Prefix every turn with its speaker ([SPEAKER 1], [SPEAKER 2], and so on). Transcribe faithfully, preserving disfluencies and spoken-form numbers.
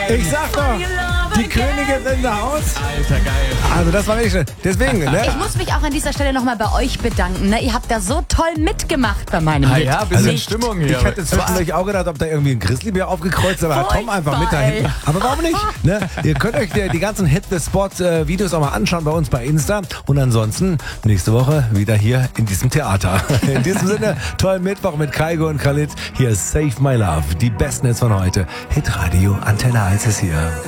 [SPEAKER 1] Ich sag doch, die Königin in der Haus.
[SPEAKER 2] Alter, geil.
[SPEAKER 1] Also das war wirklich schön. Deswegen, ne?
[SPEAKER 3] Ich muss mich auch an dieser Stelle nochmal bei euch bedanken. Ne? Ihr habt da so toll mitgemacht bei meinem
[SPEAKER 2] Ah
[SPEAKER 3] Hit.
[SPEAKER 2] ja, bisschen
[SPEAKER 3] Nicht.
[SPEAKER 2] Stimmung hier.
[SPEAKER 1] Ich hätte zwischendurch auch gedacht, ob da irgendwie ein Grizzlybär aufgekreuzt ist, aber
[SPEAKER 3] Furchtbar,
[SPEAKER 1] komm einfach mit da
[SPEAKER 3] ey.
[SPEAKER 1] hinten. Aber warum nicht? Ne? Ihr könnt euch die, die ganzen Hit the Spot äh, Videos auch mal anschauen bei uns bei Insta. Und ansonsten nächste Woche wieder hier in diesem Theater. In diesem Sinne, tollen Mittwoch mit Kaigo und Khalid. Hier ist Save My Love. Die besten Hits von heute. Hitradio Antenne eins ist hier.